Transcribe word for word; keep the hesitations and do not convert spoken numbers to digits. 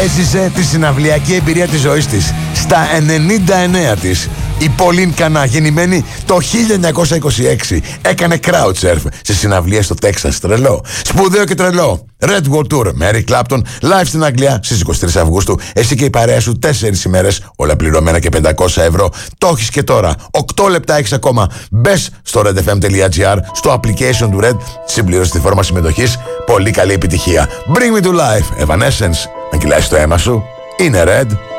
Έζησε τη συναυλιακή εμπειρία της ζωής της στα ενενήντα εννέα της. Η Πολίν Κανά, γεννημένη το χίλια εννιακόσια είκοσι έξι, έκανε crowd surf σε συναυλίες στο Τέξας. Τρελό. Σπουδαίο και τρελό. Red World Tour με Eric Clapton, live στην Αγγλία στις είκοσι τρεις Αυγούστου. Εσύ και η παρέα σου τέσσερις ημέρες, όλα πληρωμένα και πεντακόσια ευρώ. Το έχεις και τώρα. οκτώ λεπτά έχεις ακόμα. Μπες στο redfm.gr, στο application του Red, συμπλήρωσε τη φόρμα συμμετοχής. Πολύ καλή επιτυχία. Bring me to life. Evanescence. Αν κυλάει το αίμα σου, είναι Red.